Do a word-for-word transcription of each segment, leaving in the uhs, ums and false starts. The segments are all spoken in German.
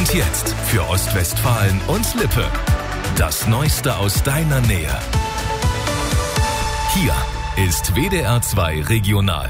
Und jetzt für Ostwestfalen und Lippe. Das Neueste aus deiner Nähe. Hier ist W D R zwei Regional.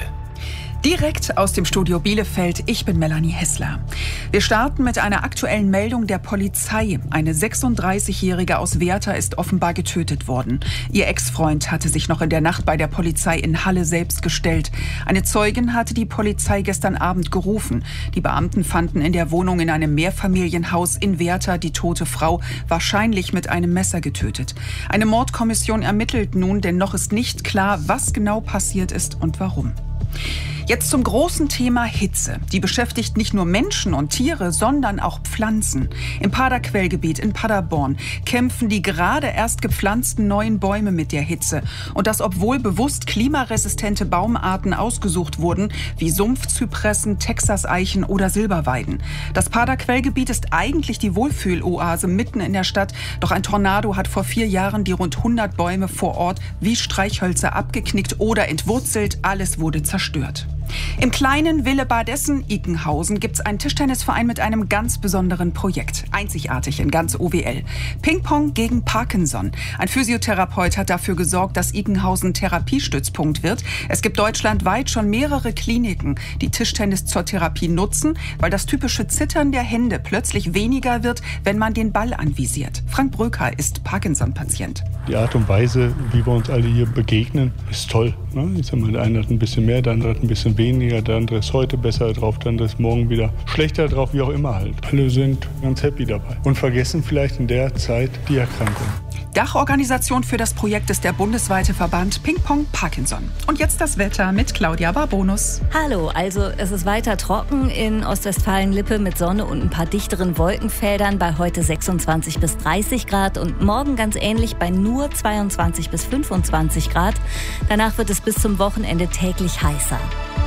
Direkt aus dem Studio Bielefeld, ich bin Melanie Hessler. Wir starten mit einer aktuellen Meldung der Polizei. Eine sechsunddreißigjährige aus Werther ist offenbar getötet worden. Ihr Ex-Freund hatte sich noch in der Nacht bei der Polizei in Halle selbst gestellt. Eine Zeugin hatte die Polizei gestern Abend gerufen. Die Beamten fanden in der Wohnung in einem Mehrfamilienhaus in Werther die tote Frau, wahrscheinlich mit einem Messer getötet. Eine Mordkommission ermittelt nun, denn noch ist nicht klar, was genau passiert ist und warum. Jetzt zum großen Thema Hitze. Die beschäftigt nicht nur Menschen und Tiere, sondern auch Pflanzen. Im Paderquellgebiet in Paderborn kämpfen die gerade erst gepflanzten neuen Bäume mit der Hitze. Und das, obwohl bewusst klimaresistente Baumarten ausgesucht wurden, wie Sumpfzypressen, Texas-Eichen oder Silberweiden. Das Paderquellgebiet ist eigentlich die Wohlfühloase mitten in der Stadt. Doch ein Tornado hat vor vier Jahren die rund hundert Bäume vor Ort wie Streichhölzer abgeknickt oder entwurzelt. Alles wurde zerstört. Im kleinen Willebadessen-Ickenhausen gibt es einen Tischtennisverein mit einem ganz besonderen Projekt. Einzigartig in ganz O W L. Ping-Pong gegen Parkinson. Ein Physiotherapeut hat dafür gesorgt, dass Ickenhausen Therapiestützpunkt wird. Es gibt deutschlandweit schon mehrere Kliniken, die Tischtennis zur Therapie nutzen, weil das typische Zittern der Hände plötzlich weniger wird, wenn man den Ball anvisiert. Frank Bröker ist Parkinson-Patient. Die Art und Weise, wie wir uns alle hier begegnen, ist toll. Ich sag mal, der eine hat ein bisschen mehr, der andere hat ein bisschen weniger, der andere ist heute besser drauf, der andere ist morgen wieder schlechter drauf, wie auch immer halt. Alle sind ganz happy dabei und vergessen vielleicht in der Zeit die Erkrankung. Dachorganisation für das Projekt ist der bundesweite Verband Ping-Pong Parkinson. Und jetzt das Wetter mit Claudia Barbonus. Hallo, also es ist weiter trocken in Ostwestfalen-Lippe mit Sonne und ein paar dichteren Wolkenfeldern bei heute sechsundzwanzig bis dreißig Grad und morgen ganz ähnlich bei nur zweiundzwanzig bis fünfundzwanzig Grad. Danach wird es bis zum Wochenende täglich heißer.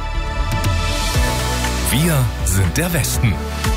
Wir sind der Westen.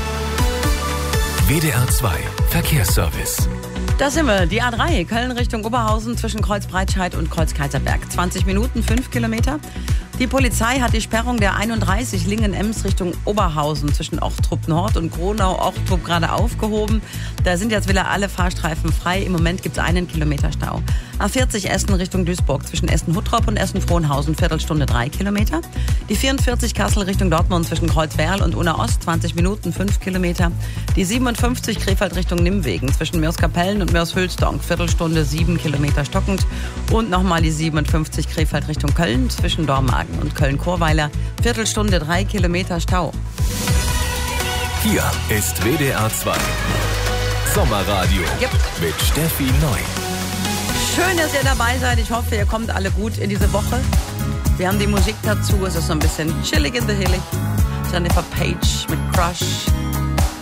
W D R zwei Verkehrsservice. Da sind wir, die A drei, Köln Richtung Oberhausen zwischen Kreuzbreitscheid und Kreuzkaiserberg. zwanzig Minuten, fünf Kilometer. Die Polizei hat die Sperrung der einunddreißig Lingen-Ems Richtung Oberhausen zwischen Ochtrup Nord und Gronau-Ochtrup gerade aufgehoben. Da sind jetzt wieder alle Fahrstreifen frei. Im Moment gibt es einen Kilometer Stau. A vierzig Essen Richtung Duisburg zwischen Essen-Huttrop und Essen-Frohnhausen, Viertelstunde drei Kilometer. Die vierundvierzig Kassel Richtung Dortmund zwischen Kreuzwerl und Unna-Ost, zwanzig Minuten, fünf Kilometer. Die siebenundfünfzig Krefeld Richtung Nimmwegen zwischen Mörs-Kapellen und Mörs-Hülsdonk, Viertelstunde, sieben Kilometer stockend. Und nochmal die siebenundfünfzig Krefeld Richtung Köln zwischen Dormagen und Köln-Chorweiler, Viertelstunde, drei Kilometer Stau. Hier ist W D R zwei Sommerradio Yep. mit Steffi Neu. Schön, dass ihr dabei seid. Ich hoffe, ihr kommt alle gut in diese Woche. Wir haben die Musik dazu. Es ist so ein bisschen chillig in the hillig. Jennifer Page mit Crush.